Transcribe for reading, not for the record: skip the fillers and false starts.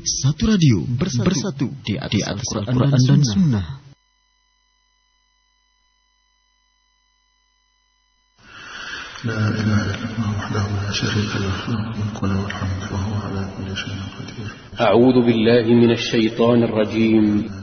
Satu radio bersatu di atas Al-Quran dan Sunnah. لا إله إلا الله وحده لا شريك له الملك وله الحمد وهو على كل شيء قدير. أعوذ بالله من الشيطان الرجيم.